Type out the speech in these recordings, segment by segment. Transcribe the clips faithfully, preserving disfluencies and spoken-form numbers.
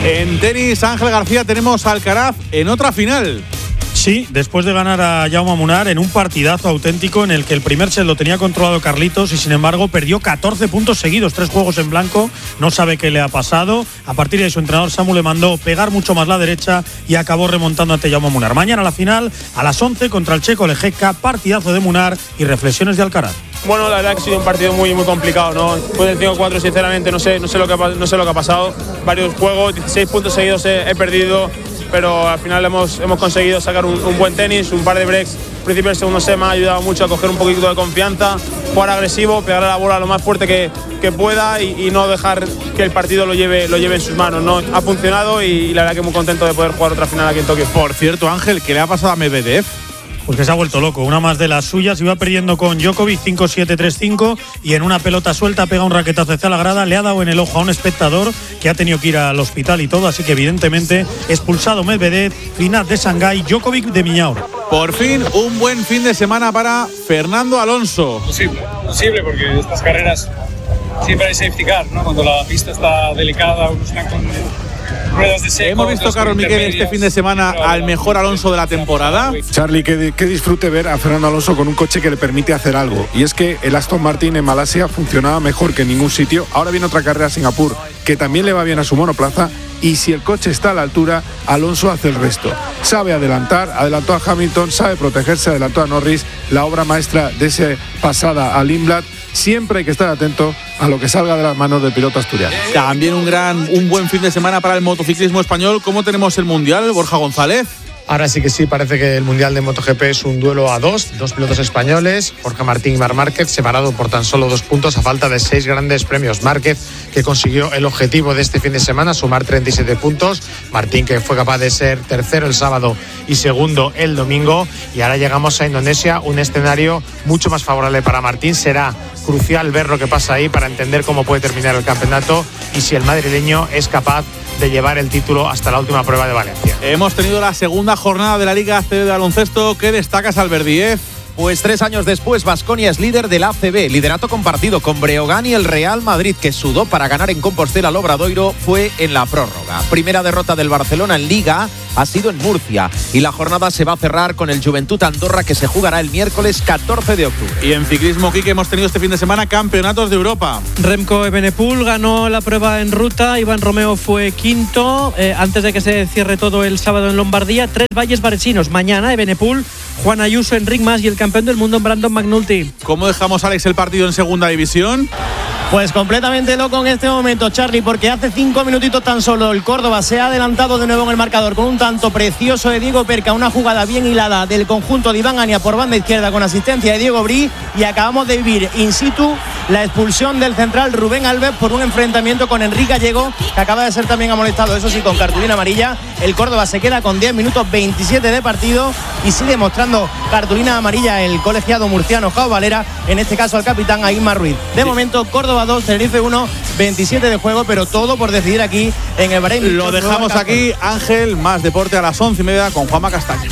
En tenis, Ángel García, tenemos a Alcaraz en otra final. Sí, después de ganar a Jaume Munar en un partidazo auténtico en el que el primer set lo tenía controlado Carlitos y sin embargo perdió catorce puntos seguidos, tres juegos en blanco, no sabe qué le ha pasado. A partir de ahí su entrenador Samu le mandó pegar mucho más la derecha y acabó remontando ante Jaume Munar. Mañana la final a las once contra el checo Lejeka, partidazo de Munar y reflexiones de Alcaraz. Bueno, la verdad que ha sido un partido muy muy complicado, ¿no? Después del cinco cuatro, sinceramente, no sé, no sé lo que ha, no sé lo que ha pasado. Varios juegos, dieciséis puntos seguidos he, he perdido, pero al final hemos, hemos conseguido sacar un, un buen tenis, un par de breaks. Al principio del segundo set me ha ayudado mucho a coger un poquito de confianza, jugar agresivo, pegarle la bola lo más fuerte que, que pueda y, y no dejar que el partido lo lleve, lo lleve en sus manos, ¿no? Ha funcionado y, y la verdad que muy contento de poder jugar otra final aquí en Tokio. Por cierto, Ángel, ¿qué le ha pasado a Medvedev? Pues que se ha vuelto loco, una más de las suyas, iba perdiendo con Djokovic cinco siete tres cinco y en una pelota suelta pega un raquetazo hacia la grada, le ha dado en el ojo a un espectador que ha tenido que ir al hospital y todo, así que evidentemente expulsado Medvedev, final de Shanghái, Djokovic de Miñaur. Por fin un buen fin de semana para Fernando Alonso. Posible, posible porque estas carreras siempre hay safety car, ¿no? Cuando la pista está delicada, unos están con ruedas de seco. Hemos visto, Carlos Miquel, este fin de semana al mejor Alonso de la temporada. Charlie, que, que disfrute ver a Fernando Alonso con un coche que le permite hacer algo. Y es que el Aston Martin en Malasia funcionaba mejor que en ningún sitio. Ahora viene otra carrera a Singapur que también le va bien a su monoplaza. Y si el coche está a la altura, Alonso hace el resto. Sabe adelantar, adelantó a Hamilton, sabe protegerse, adelantó a Norris. La obra maestra de esa pasada al Limblad. Siempre hay que estar atento a lo que salga de las manos del piloto asturiano. También un gran, un buen fin de semana para el motociclismo español. ¿Cómo tenemos el Mundial, Borja González? Ahora sí que sí, parece que el Mundial de MotoGP es un duelo a dos, dos pilotos españoles, Jorge Martín y Marc Márquez, separado por tan solo dos puntos a falta de seis grandes premios. Márquez, que consiguió el objetivo de este fin de semana, sumar treinta y siete puntos. Martín, que fue capaz de ser tercero el sábado y segundo el domingo. Y ahora llegamos a Indonesia, un escenario mucho más favorable para Martín. Será crucial ver lo que pasa ahí para entender cómo puede terminar el campeonato y si el madrileño es capaz de llevar el título hasta la última prueba de Valencia. Hemos tenido la segunda jornada de la Liga A C B de baloncesto. ¿Qué destacas, Albert Díez? Pues tres años después, Baskonia es líder del A C B. Liderato compartido con Breogán y el Real Madrid, que sudó para ganar en Compostela al Obradoiro, fue en la prórroga. Primera derrota del Barcelona en Liga ha sido en Murcia. Y la jornada se va a cerrar con el Juventud Andorra, que se jugará el miércoles catorce de octubre. Y en ciclismo, Quique, hemos tenido este fin de semana campeonatos de Europa. Remco Evenepoel ganó la prueba en ruta, Iván Romeo fue quinto. Eh, antes de que se cierre todo el sábado en Lombardía, tres valles varesinos. Mañana Evenepoel, Juan Ayuso, Enric Mas y el campeón del mundo Brandon McNulty. ¿Cómo dejamos, Alex, el partido en segunda división? Pues completamente loco en este momento, Charlie, porque hace cinco minutitos tan solo el Córdoba se ha adelantado de nuevo en el marcador con un tanto precioso de Diego Perca, una jugada bien hilada del conjunto de Iván Ania por banda izquierda con asistencia de Diego Brí, y acabamos de vivir in situ la expulsión del central Rubén Alves por un enfrentamiento con Enrique Gallego, que acaba de ser también amonestado, eso sí, con cartulina amarilla. El Córdoba se queda con diez minutos veintisiete de partido y sigue mostrando cartulina amarilla el colegiado murciano Jao Valera, en este caso al capitán Aimar Ruiz. De momento, Córdoba dos, Tenerife uno, veintisiete de juego, pero todo por decidir aquí en el Bahrein. Lo dejamos aquí, Ángel, más deporte a las once y media con Juanma Castaño.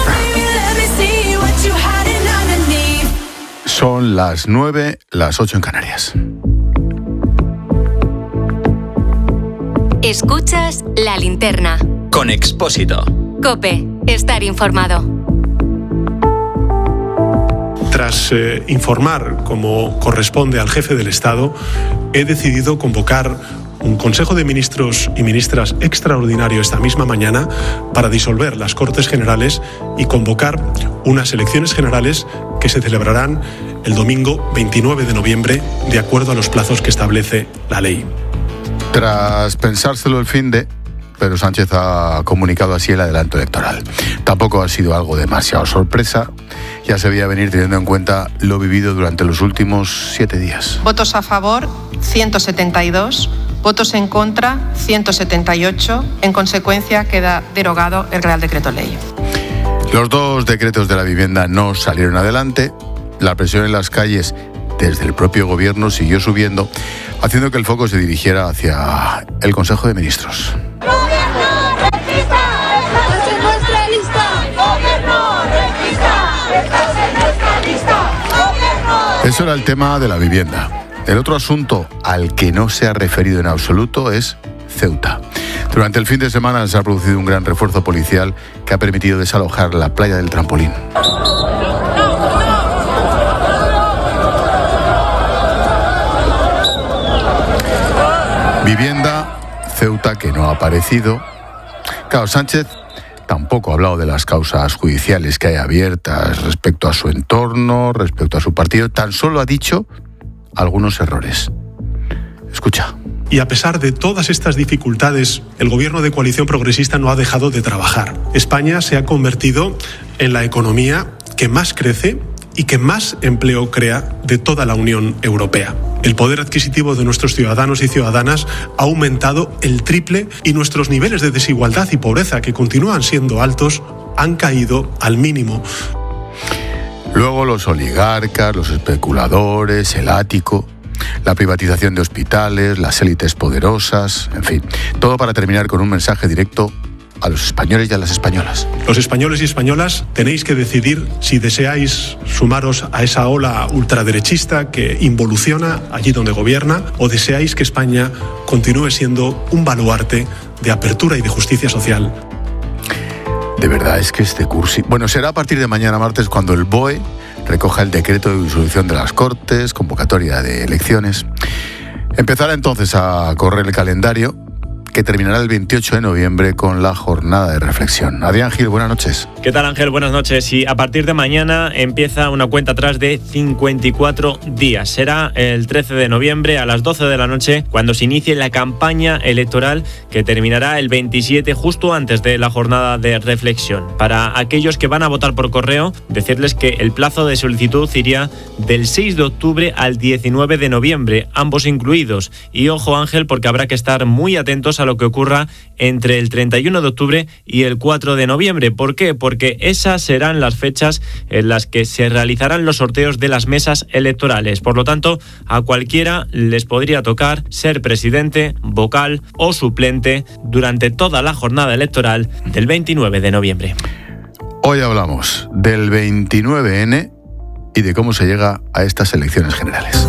Son las nueve, las ocho en Canarias. Escuchas La Linterna. Con Expósito. COPE. Estar informado. Tras eh, informar, como corresponde al jefe del Estado, he decidido convocar un Consejo de Ministros y Ministras extraordinario esta misma mañana para disolver las Cortes Generales y convocar unas elecciones generales que se celebrarán el domingo veintinueve de noviembre, de acuerdo a los plazos que establece la ley. Tras pensárselo el finde, Pedro Sánchez ha comunicado así el adelanto electoral. Tampoco ha sido algo demasiado sorpresa. Ya se veía venir teniendo en cuenta lo vivido durante los últimos siete días. Votos a favor, ciento setenta y dos. Votos en contra, ciento setenta y ocho. En consecuencia, queda derogado el Real Decreto Ley. Los dos decretos de la vivienda no salieron adelante. La presión en las calles desde el propio gobierno siguió subiendo, haciendo que el foco se dirigiera hacia el Consejo de Ministros. ¡Gobierno, repita! ¡Estás en nuestra lista! ¡Gobierno, repita! ¡Estás en nuestra lista! ¡Gobierno! Eso era el tema de la vivienda. El otro asunto al que no se ha referido en absoluto es Ceuta. Durante el fin de semana se ha producido un gran refuerzo policial que ha permitido desalojar la playa del Trampolín. Vivienda, Ceuta, que no ha aparecido. Claro, Sánchez tampoco ha hablado de las causas judiciales que hay abiertas respecto a su entorno, respecto a su partido. Tan solo ha dicho algunos errores. Escucha. Y a pesar de todas estas dificultades, el gobierno de coalición progresista no ha dejado de trabajar. España se ha convertido en la economía que más crece y que más empleo crea de toda la Unión Europea. El poder adquisitivo de nuestros ciudadanos y ciudadanas ha aumentado el triple y nuestros niveles de desigualdad y pobreza, que continúan siendo altos, han caído al mínimo. Luego los oligarcas, los especuladores, el ático, la privatización de hospitales, las élites poderosas, en fin, todo para terminar con un mensaje directo a los españoles y a las españolas. Los españoles y españolas tenéis que decidir si deseáis sumaros a esa ola ultraderechista que involuciona allí donde gobierna, o deseáis que España continúe siendo un baluarte de apertura y de justicia social. De verdad es que este cursi... Bueno, será a partir de mañana martes cuando el B O E recoja el decreto de disolución de las Cortes, convocatoria de elecciones. Empezará entonces a correr el calendario, que terminará el veintiocho de noviembre con la jornada de reflexión. Adrián Gil, buenas noches. ¿Qué tal, Ángel? Buenas noches. Y a partir de mañana empieza una cuenta atrás de cincuenta y cuatro días. Será el trece de noviembre a las doce de la noche cuando se inicie la campaña electoral, que terminará el veintisiete, justo antes de la jornada de reflexión. Para aquellos que van a votar por correo, decirles que el plazo de solicitud iría del seis de octubre al diecinueve de noviembre, ambos incluidos. Y ojo, Ángel, porque habrá que estar muy atentos a lo que ocurra entre el treinta y uno de octubre y el cuatro de noviembre. ¿Por qué? Porque esas serán las fechas en las que se realizarán los sorteos de las mesas electorales. Por lo tanto, a cualquiera les podría tocar ser presidente, vocal o suplente durante toda la jornada electoral del veintinueve de noviembre. Hoy hablamos del veintinueve ene y de cómo se llega a estas elecciones generales.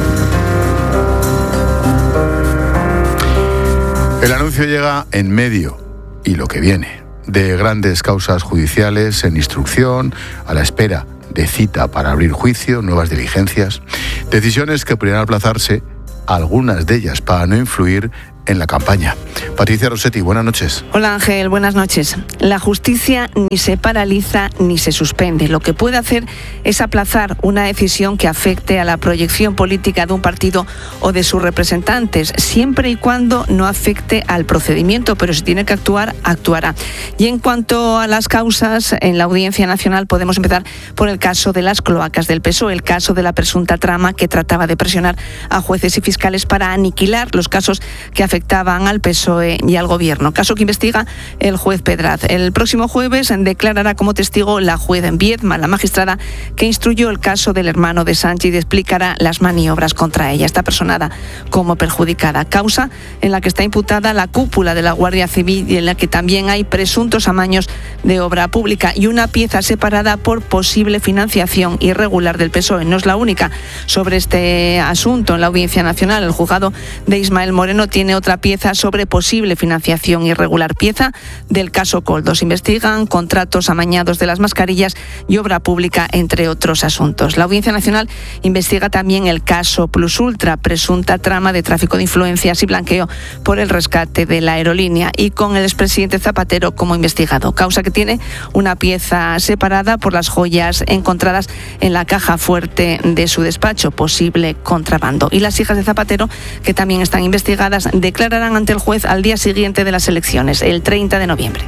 El anuncio llega en medio, y lo que viene, de grandes causas judiciales en instrucción, a la espera de cita para abrir juicio, nuevas diligencias, decisiones que podrían aplazarse, algunas de ellas para no influir en la campaña. Patricia Rossetti, buenas noches. Hola Ángel, buenas noches. La justicia ni se paraliza ni se suspende. Lo que puede hacer es aplazar una decisión que afecte a la proyección política de un partido o de sus representantes, siempre y cuando no afecte al procedimiento, pero si tiene que actuar, actuará. Y en cuanto a las causas, en la Audiencia Nacional podemos empezar por el caso de las cloacas del P S O E, el caso de la presunta trama que trataba de presionar a jueces y fiscales para aniquilar los casos que afectaban afectaban al P S O E y al Gobierno. Caso que investiga el juez Pedraz. El próximo jueves declarará como testigo la juez Viedma, la magistrada que instruyó el caso del hermano de Sánchez, y explicará las maniobras contra ella. Está personada como perjudicada. Causa en la que está imputada la cúpula de la Guardia Civil y en la que también hay presuntos amaños de obra pública y una pieza separada por posible financiación irregular del P S O E. No es la única. Sobre este asunto, en la Audiencia Nacional, el juzgado de Ismael Moreno tiene otra pieza sobre posible financiación irregular, pieza del caso Koldo. Se investigan contratos amañados de las mascarillas y obra pública, entre otros asuntos. La Audiencia Nacional investiga también el caso Plus Ultra, presunta trama de tráfico de influencias y blanqueo por el rescate de la aerolínea, y con el expresidente Zapatero como investigado. Causa que tiene una pieza separada por las joyas encontradas en la caja fuerte de su despacho, posible contrabando. Y las hijas de Zapatero, que también están investigadas, declararán ante el juez al día siguiente de las elecciones, el treinta de noviembre.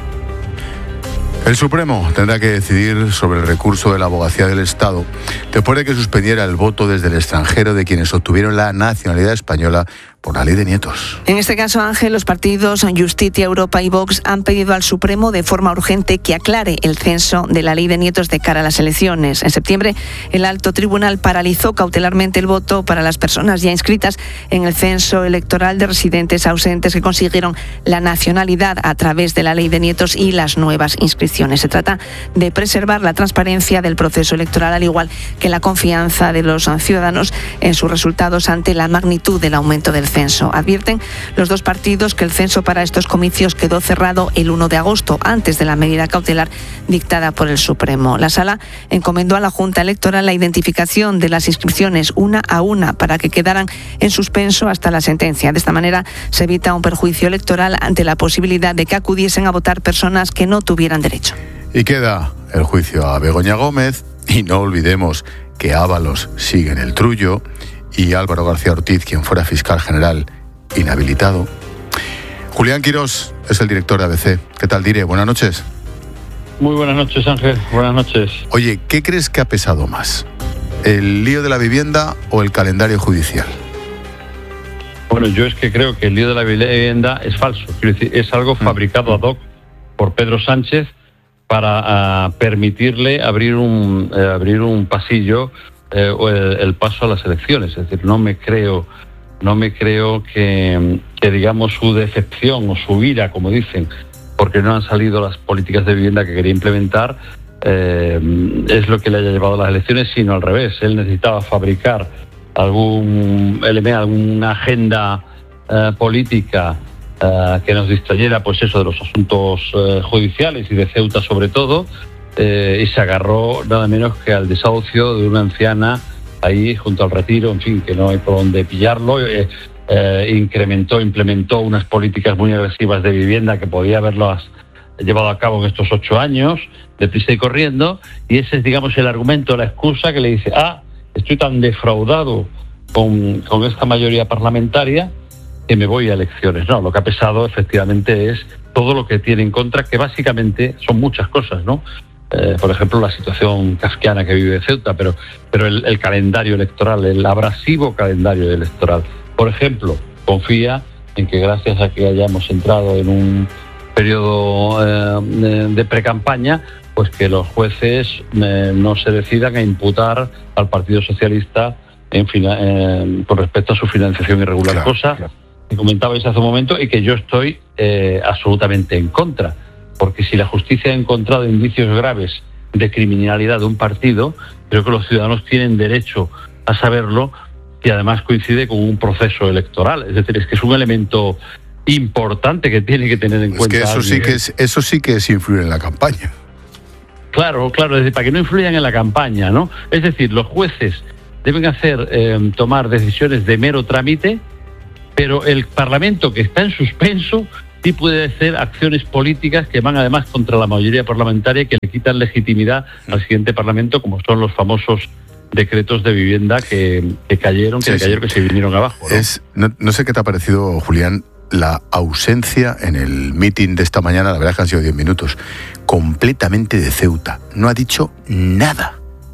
El Supremo tendrá que decidir sobre el recurso de la Abogacía del Estado después de que suspendiera el voto desde el extranjero de quienes obtuvieron la nacionalidad española por la ley de nietos. En este caso, Ángel, los partidos Justicia, Europa y Vox han pedido al Supremo de forma urgente que aclare el censo de la ley de nietos de cara a las elecciones. En septiembre, el alto tribunal paralizó cautelarmente el voto para las personas ya inscritas en el censo electoral de residentes ausentes que consiguieron la nacionalidad a través de la ley de nietos y las nuevas inscripciones. Se trata de preservar la transparencia del proceso electoral, al igual que la confianza de los ciudadanos en sus resultados ante la magnitud del aumento del censo. Advierten los dos partidos que el censo para estos comicios quedó cerrado el uno de agosto, antes de la medida cautelar dictada por el Supremo. La Sala encomendó a la Junta Electoral la identificación de las inscripciones una a una para que quedaran en suspenso hasta la sentencia. De esta manera se evita un perjuicio electoral ante la posibilidad de que acudiesen a votar personas que no tuvieran derecho. Y queda el juicio a Begoña Gómez, y no olvidemos que Ábalos sigue en el trullo y Álvaro García Ortiz, quien fuera fiscal general, inhabilitado. Julián Quirós es el director de A B C. ¿Qué tal, Dire? Buenas noches. Muy buenas noches, Ángel. Buenas noches. Oye, ¿qué crees que ha pesado más? ¿El lío de la vivienda o el calendario judicial? Bueno, yo es que creo que el lío de la vivienda es falso. Quiero decir, es algo fabricado ad hoc por Pedro Sánchez para uh, permitirle abrir un eh, abrir un pasillo eh, o el, el paso a las elecciones. Es decir, no me creo no me creo que, que digamos su decepción o su ira, como dicen, porque no han salido las políticas de vivienda que quería implementar, eh, es lo que le haya llevado a las elecciones, sino al revés. Él necesitaba fabricar algún elemento, alguna agenda eh, política Uh, que nos distrayera, pues eso, de los asuntos uh, judiciales y de Ceuta sobre todo, eh, y se agarró nada menos que al desahucio de una anciana ahí junto al Retiro, en fin, que no hay por dónde pillarlo. Eh, eh, incrementó, implementó unas políticas muy agresivas de vivienda que podía haberlas llevado a cabo en estos ocho años, deprisa y corriendo, y ese es, digamos, el argumento, la excusa que le dice, ah, estoy tan defraudado con, con esta mayoría parlamentaria que me voy a elecciones. No, lo que ha pesado efectivamente es todo lo que tiene en contra, que básicamente son muchas cosas, ¿no? Eh, por ejemplo, la situación kafkiana que vive Ceuta, pero, pero el, el calendario electoral, el abrasivo calendario electoral. Por ejemplo, confía en que gracias a que hayamos entrado en un periodo eh, de precampaña, pues que los jueces eh, no se decidan a imputar al Partido Socialista en fina, eh, con respecto a su financiación irregular, claro, cosa claro. que comentabais hace un momento y que yo estoy eh, absolutamente en contra, porque si la justicia ha encontrado indicios graves de criminalidad de un partido, creo que los ciudadanos tienen derecho a saberlo, y además coincide con un proceso electoral. Es decir, es que es un elemento importante que tiene que tener en es cuenta. Que eso, sí que es, eso sí que es influir en la campaña. Claro, claro, es decir, para que no influyan en la campaña, ¿no? Es decir, los jueces deben hacer eh, tomar decisiones de mero trámite, pero el Parlamento, que está en suspenso, sí puede hacer acciones políticas que van además contra la mayoría parlamentaria y que le quitan legitimidad al siguiente Parlamento, como son los famosos decretos de vivienda que, que cayeron, que sí, cayeron, sí. que se vinieron abajo, ¿no? Es, no, no sé qué te ha parecido, Julián, la ausencia en el meeting de esta mañana, la verdad es que han sido diez minutos, completamente de Ceuta. No ha dicho nada.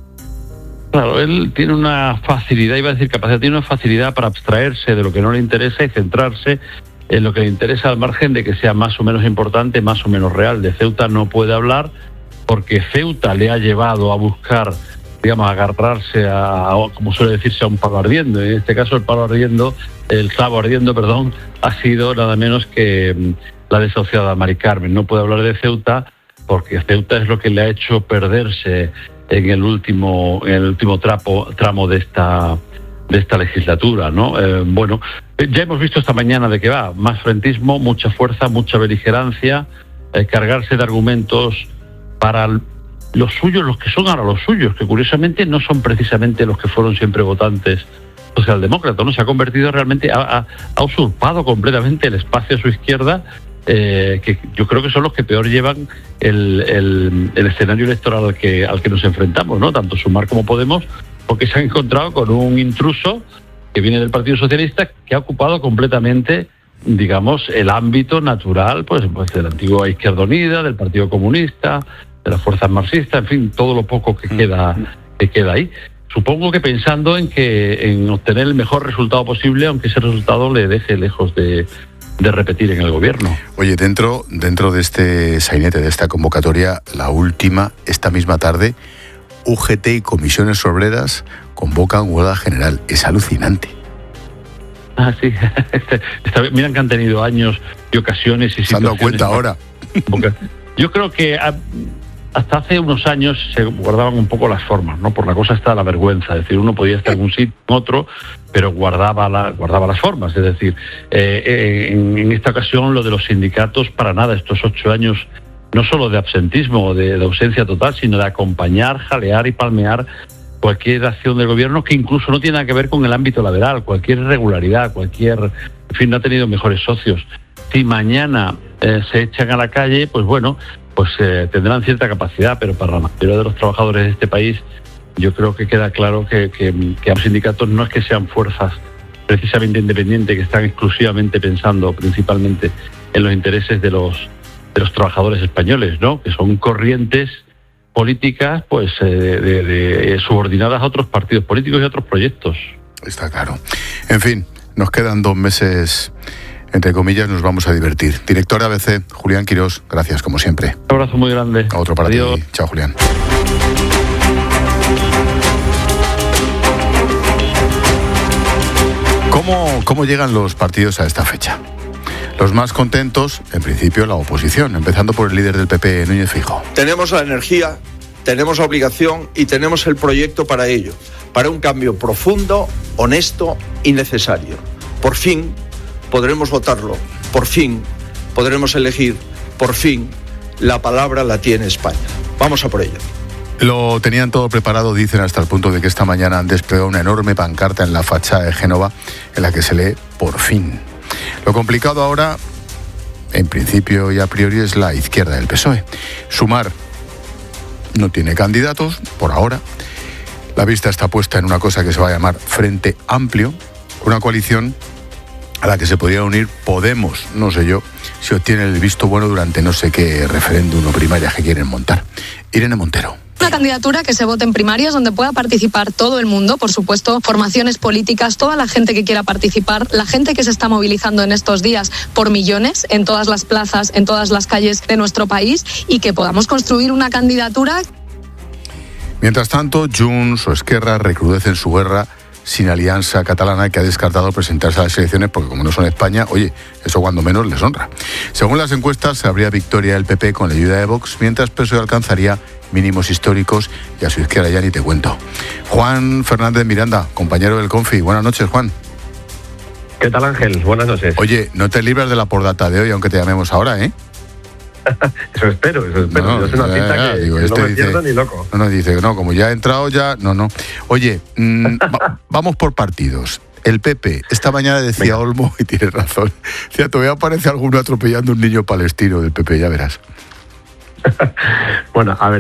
Claro, él tiene una facilidad, iba a decir capacidad, tiene una facilidad para abstraerse de lo que no le interesa y centrarse en lo que le interesa, al margen de que sea más o menos importante, más o menos real. De Ceuta no puede hablar porque Ceuta le ha llevado a buscar, digamos, a agarrarse a, a, como suele decirse, a un palo ardiendo. En este caso el palo ardiendo, el clavo ardiendo, perdón, ha sido nada menos que la desahuciada Mari Carmen. No puede hablar de Ceuta porque Ceuta es lo que le ha hecho perderse en el último en el último trapo, tramo de esta de esta legislatura, ¿no? Eh, bueno, ya hemos visto esta mañana de qué va, más frentismo, mucha fuerza, mucha beligerancia, eh, cargarse de argumentos para los suyos, los que son ahora los suyos, que curiosamente no son precisamente los que fueron siempre votantes socialdemócratas, ¿no? Se ha convertido realmente, ha, ha, ha usurpado completamente el espacio a su izquierda, Eh, que yo creo que son los que peor llevan el, el, el escenario electoral al que, al que nos enfrentamos, ¿no? Tanto Sumar como Podemos, porque se han encontrado con un intruso que viene del Partido Socialista, que ha ocupado completamente, digamos, el ámbito natural, pues, pues de la antigua Izquierda Unida, del Partido Comunista, de las fuerzas marxistas, en fin, todo lo poco que queda, que queda ahí. Supongo que pensando en que en obtener el mejor resultado posible, aunque ese resultado le deje lejos de de repetir en el gobierno. Oye, dentro, dentro de este sainete, de esta convocatoria, la última, esta misma tarde, U G T y comisiones obreras convocan huelga general. Es alucinante. Ah, sí. Miran que han tenido años y ocasiones y se han dado cuenta ahora. Yo creo que hasta hace unos años se guardaban un poco las formas, ¿no? Por la cosa está la vergüenza, es decir, uno podía estar en un sitio, en otro, pero guardaba, la, guardaba las formas, es decir, eh, en, en esta ocasión lo de los sindicatos, para nada, estos ocho años, no solo de absentismo, de, de ausencia total, sino de acompañar, jalear y palmear cualquier acción del gobierno que incluso no tiene nada que ver con el ámbito laboral, cualquier irregularidad, cualquier, en fin, no ha tenido mejores socios. Si mañana eh, se echan a la calle, pues bueno, pues eh, tendrán cierta capacidad, pero para la mayoría de los trabajadores de este país, yo creo que queda claro que, que, que los sindicatos no es que sean fuerzas precisamente independientes, que están exclusivamente pensando principalmente en los intereses de los, de los trabajadores españoles, ¿no? Que son corrientes políticas pues eh, de, de, subordinadas a otros partidos políticos y a otros proyectos. Está claro. En fin, nos quedan dos meses, entre comillas, nos vamos a divertir. Director de A B C, Julián Quirós, gracias como siempre. Un abrazo muy grande. Otro para Adiós. ti. Chao, Julián. ¿Cómo, ¿Cómo llegan los partidos a esta fecha? Los más contentos, en principio, la oposición, empezando por el líder del P P, Núñez Feijóo. Tenemos la energía, tenemos la obligación y tenemos el proyecto para ello, para un cambio profundo, honesto y necesario. Por fin podremos votarlo, por fin podremos elegir, por fin la palabra la tiene España. Vamos a por ello. Lo tenían todo preparado, dicen, hasta el punto de que esta mañana han desplegado una enorme pancarta en la fachada de Génova en la que se lee "por fin". Lo complicado ahora, en principio y a priori, es la izquierda del P S O E. Sumar no tiene candidatos, por ahora. La vista está puesta en una cosa que se va a llamar Frente Amplio, una coalición a la que se podría unir Podemos, no sé yo, si obtiene el visto bueno durante no sé qué referéndum o primarias que quieren montar. Irene Montero. Una candidatura que se vote en primarias donde pueda participar todo el mundo, por supuesto, formaciones políticas, toda la gente que quiera participar, la gente que se está movilizando en estos días por millones en todas las plazas, en todas las calles de nuestro país, y que podamos construir una candidatura. Mientras tanto, Junts o Esquerra recrudecen su guerra sin Alianza Catalana, que ha descartado presentarse a las elecciones porque, como no son España, oye, eso cuando menos les honra. Según las encuestas, habría victoria del P P con la ayuda de Vox, mientras P S O E alcanzaría mínimos históricos y a su izquierda ya ni te cuento. Juan Fernández Miranda, compañero del Confi. Buenas noches, Juan. ¿Qué tal, Ángel? Buenas noches. Oye, no te libras de la pordata de hoy, aunque te llamemos ahora, ¿eh? Eso espero, eso espero. No, Yo soy una ya, cita ya, que, digo, que este no me dice, pierdo ni loco. No, no, dice, no, como ya ha entrado ya, no, no. Oye, mmm, va, vamos por partidos. El P P, esta mañana decía Venga. Olmo, y tiene razón, decía, todavía aparece alguno atropellando a un niño palestino del P P, ya verás. Bueno, a ver,